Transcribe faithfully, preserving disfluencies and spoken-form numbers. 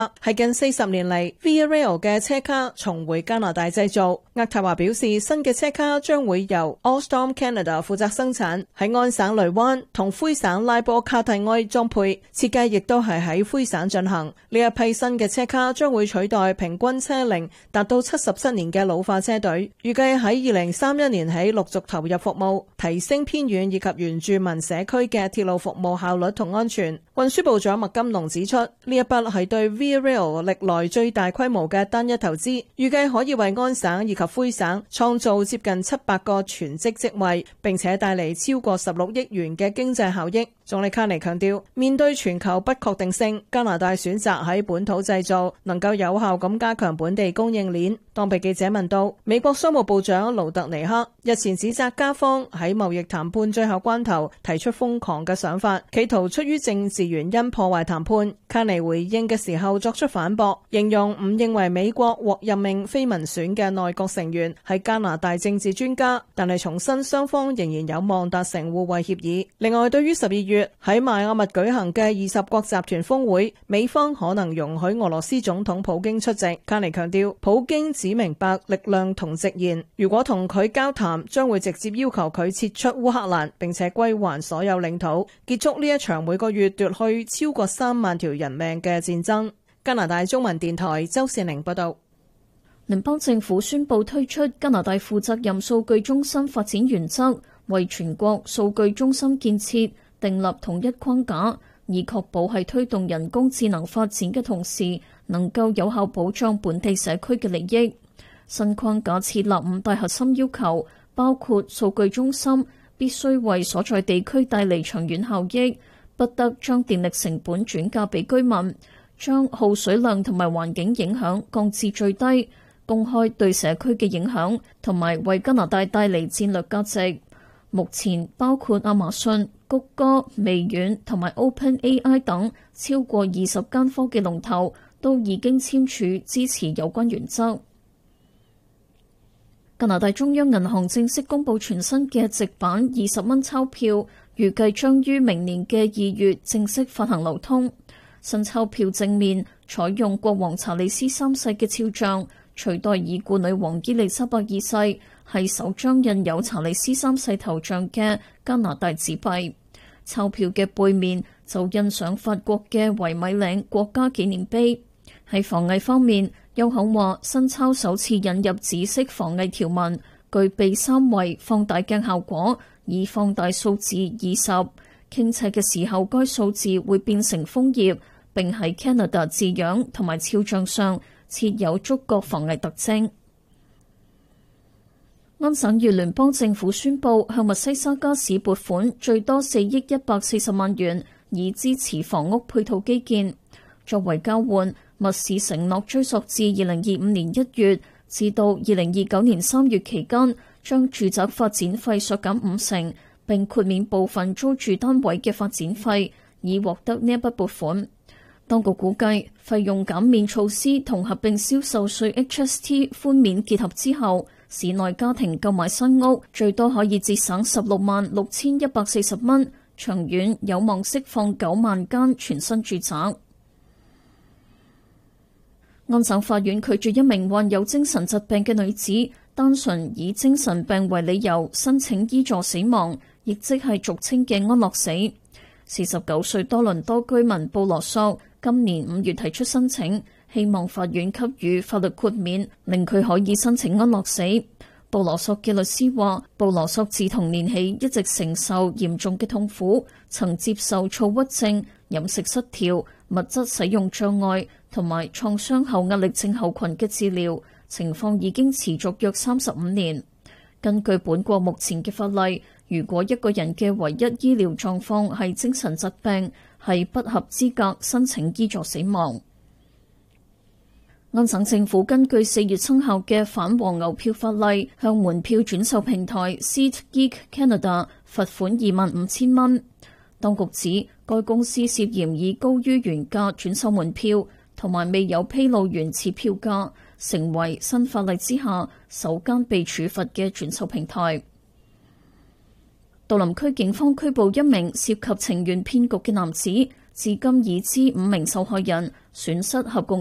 係近四十年嚟 Via Rail 嘅車卡重回加拿大製造。渥太華表示，新嘅車卡將會由 Alstom Canada 負責生產，喺安省雷灣同魁省拉波卡蒂埃裝配，設計亦都係喺魁省進行。呢一批新嘅車卡將會取代平均車齡達到七十七年嘅老化車隊，預計喺二零三一年起陸續投入服務，提升偏遠以及原住民社區嘅鐵路服務效率同安全。運輸部長麥金龍指出，呢一筆係對 Via Rail 歷來最大規模嘅單一投資，預計可以為安省以及魁省創造接近七百個全職職位，並且帶嚟超過十六億元嘅經濟效益。總理卡尼強調，面對全球不確定性，加拿大選擇喺本土製造，能夠有效咁加強本地供應鏈。當被記者問到美國商務部長盧特尼克日前指責加方喺貿易談判最後關頭提出瘋狂嘅想法，企圖出於政治原因破壞談判，卡尼回應嘅時候作出反駁，形容唔認為美國獲任命非民選嘅內閣成員係加拿大政治專家，但係重申雙方仍然有望達成互惠協議。另外，對於十二月喺邁阿密舉行嘅二十國集團峰會，美方可能容許俄羅斯總統普京出席，卡尼強調，普京只明白力量同直言，如果同佢交談，將會直接要求佢撤出烏克蘭，並且歸還所有領土，結束呢一場每個月奪去超過三萬條人命嘅戰爭。加拿大中文電台周善玲報道。 聯邦政府宣布推出加拿大負責任數據中心發展原則，為全國數據中心建設訂立統一框架，以確保喺推動人工智能發展嘅同時，能夠有效保障本地社區嘅利益。新框架設立五大核心要求，包括數據中心必須為所在地區帶嚟長遠效益，不得將電力成本轉嫁俾居民，將耗水量同埋環境影響降至最低，公開對社區嘅影響，同埋為加拿大帶嚟戰略價值。目前包括亞馬遜、谷歌、微軟同埋 OpenAI 等超過二十間科技龍頭都已經簽署支持有關原則。加拿大中央銀行正式公布全新嘅直版二十蚊鈔票，預計將於明年嘅二月正式發行流通。新鈔票正面採用國王查理斯三世嘅肖像，取代已故女王伊麗莎白二世，係首張印有查理斯三世頭像嘅加拿大紙幣。鈔票嘅背面就印上法國嘅維米嶺國家紀念碑。喺防偽方面，優行話新鈔首次引入紫色防偽條紋，具備三維放大鏡效果，以放大數字二十，傾斜嘅時候該數字會變成楓葉，並喺 Canada 字樣同埋肖像上設有觸覺防偽特徵。安省與聯邦政府宣布向密西沙加市撥款最多四億一百四十萬元，以支持房屋配套基建。作為交換，密市承諾追溯至二零二五年一月至到二零二九年三月期間，將住宅發展費削減五成，並豁免部分租住單位嘅發展費，以獲得呢一筆撥款。當局估計，費用減免措施同合併銷售稅 H S T 寬免結合之後，市內家庭購買新屋最多可以節省十六萬六千一百四十蚊，長遠有望釋放九萬間全新住宅。安省法院拒絕一名患有精神疾病嘅女子單純以精神病為理由申請醫助死亡，亦即係俗稱嘅安樂死。四十九歲多倫多居民布羅索今年五月提出申請，希望法院給予法律豁免，令佢可以申請安樂死。布羅索嘅律師話，布羅索自童年起一直承受嚴重嘅痛苦，曾接受躁鬱症、飲食失調、物質使用障礙同埋創傷後壓力症候群嘅治療，情況已經持續約三十五年。根據本國目前嘅法例，如果一個人嘅唯一醫療狀況係精神疾病，係不合資格申請醫助死亡。安省政府根據四月生效嘅反黃牛票法例，向門票轉售平台 SeatGeek Canada 罰款二萬五千蚊。當局指該公司涉嫌以高於原價轉售門票，同埋未有披露原始票價，成為新法例之下首間被處罰嘅轉售平台。杜林區警方拘捕一名涉及情緣騙局嘅男子， 至今已知五名受害人，損失合共